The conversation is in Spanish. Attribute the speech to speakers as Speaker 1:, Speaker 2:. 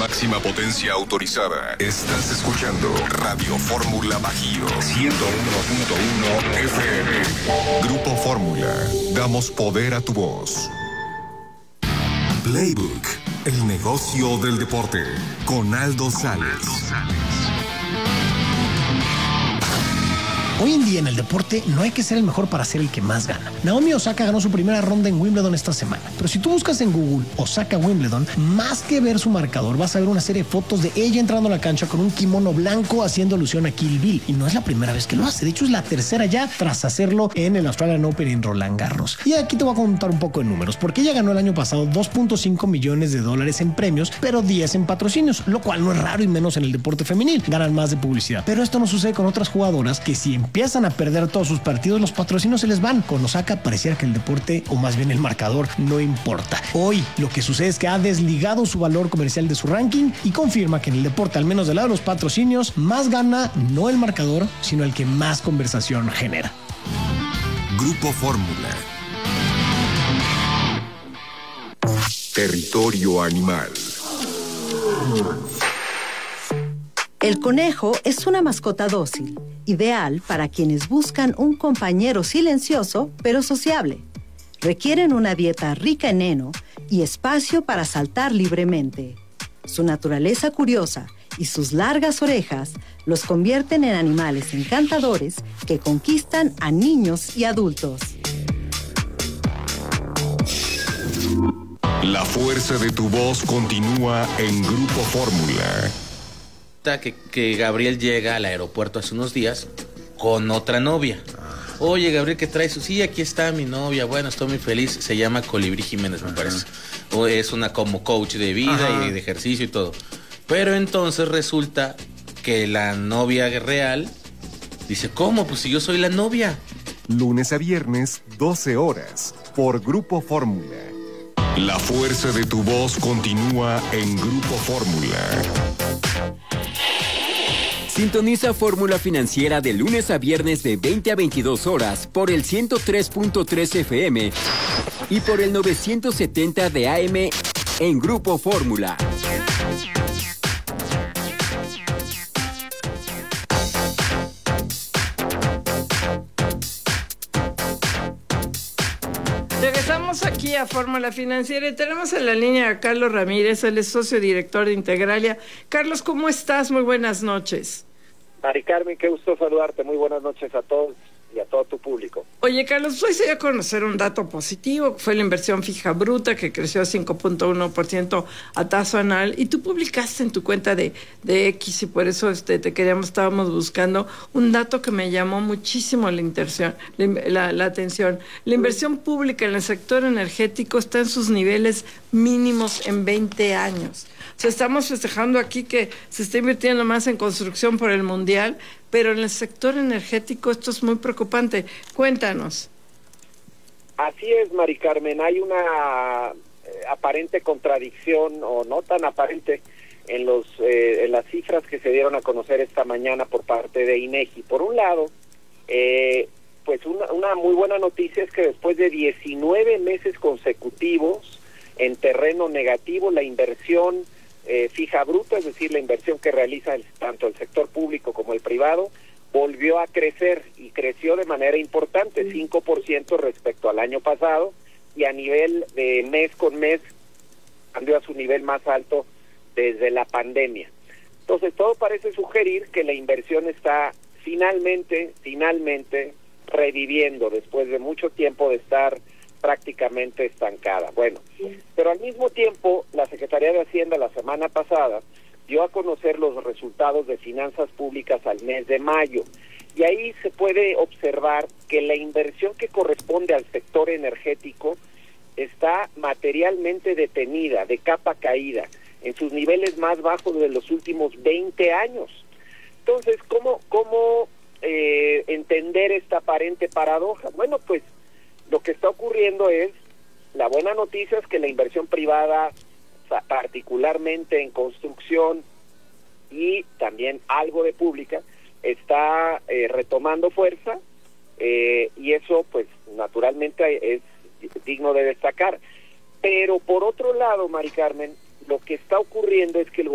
Speaker 1: máxima potencia autorizada. Estás escuchando Radio Fórmula Bajío 101.1 FM. Grupo Fórmula. Damos poder a tu voz. Playbook. El negocio del deporte. Con Aldo Sales.
Speaker 2: Hoy en día en el deporte no hay que ser el mejor para ser el que más gana. Naomi Osaka ganó su primera ronda en Wimbledon esta semana. Pero si tú buscas en Google Osaka Wimbledon, más que ver su marcador, vas a ver una serie de fotos de ella entrando a la cancha con un kimono blanco haciendo alusión a Kill Bill. Y no es la primera vez que lo hace. De hecho, es la tercera ya tras hacerlo en el Australian Open en Roland Garros. Y aquí te voy a contar un poco de números, porque ella ganó el año pasado $2.5 millones en premios, pero 10 en patrocinios, lo cual no es raro y menos en el deporte femenil. Ganan más de publicidad. Pero esto no sucede con otras jugadoras que si empiezan a perder todos sus partidos, los patrocinios se les van. Con Osaka pareciera que el deporte, o más bien el marcador, no importa. Hoy lo que sucede es que ha desligado su valor comercial de su ranking y confirma que en el deporte, al menos del lado de los patrocinios, más gana no el marcador, sino el que más conversación genera.
Speaker 1: Grupo Fórmula. Territorio animal.
Speaker 3: El conejo es una mascota dócil, ideal para quienes buscan un compañero silencioso pero sociable. Requieren una dieta rica en heno y espacio para saltar libremente. Su naturaleza curiosa y sus largas orejas los convierten en animales encantadores que conquistan a niños y adultos.
Speaker 1: La fuerza de tu voz continúa en Grupo Fórmula.
Speaker 4: Que Gabriel llega al aeropuerto hace unos días con otra novia. Oye, Gabriel, ¿qué traes? Sí, aquí está mi novia. Bueno, estoy muy feliz. Se llama Colibrí Jiménez, me parece. O es una como coach de vida y de ejercicio y todo. Pero entonces resulta que la novia real dice, ¿cómo? Pues si yo soy la novia.
Speaker 1: Lunes a viernes, 12 horas, por Grupo Fórmula. La fuerza de tu voz continúa en Grupo Fórmula.
Speaker 5: Sintoniza Fórmula Financiera de lunes a viernes de 20 a 22 horas por el 103.3 FM y por el 970 de AM en Grupo Fórmula.
Speaker 6: Regresamos aquí a Fórmula Financiera y tenemos en la línea a Carlos Ramírez, él es socio director de Integralia. Carlos, ¿cómo estás? Muy buenas noches.
Speaker 7: Mari Carmen, qué gusto saludarte. Muy buenas noches a todos y a todo tu público.
Speaker 6: Oye, Carlos, hoy se dio a conocer un dato positivo, que fue la inversión fija bruta, que creció 5.1% a tasa anual, y tú publicaste en tu cuenta de X, y por eso estábamos buscando un dato que me llamó muchísimo la atención. La inversión pública en el sector energético está en sus niveles mínimos en 20 años. O sea, estamos festejando aquí que se está invirtiendo más en construcción por el Mundial, pero en el sector energético esto es muy preocupante. Cuéntanos.
Speaker 7: Así es, Mari Carmen. Hay una aparente contradicción, o no tan aparente, en las cifras que se dieron a conocer esta mañana por parte de INEGI. Por un lado, pues una muy buena noticia es que después de 19 meses consecutivos en terreno negativo, la inversión fija bruta, es decir, la inversión que realiza tanto el sector público como el privado, volvió a crecer y creció de manera importante, 5% respecto al año pasado, y a nivel de mes con mes cambió a su nivel más alto desde la pandemia. Entonces todo parece sugerir que la inversión está finalmente reviviendo después de mucho tiempo de estar prácticamente estancada. Bueno, pero al mismo tiempo la Secretaría de Hacienda la semana pasada dio a conocer los resultados de finanzas públicas al mes de mayo, y ahí se puede observar que la inversión que corresponde al sector energético está materialmente detenida, de capa caída, en sus niveles más bajos de los últimos 20 años. Entonces, ¿cómo entender esta aparente paradoja? Bueno, pues lo que está ocurriendo es, la buena noticia es que la inversión privada, particularmente en construcción y también algo de pública, está retomando fuerza, y eso pues naturalmente es digno de destacar. Pero por otro lado, Mari Carmen, lo que está ocurriendo es que el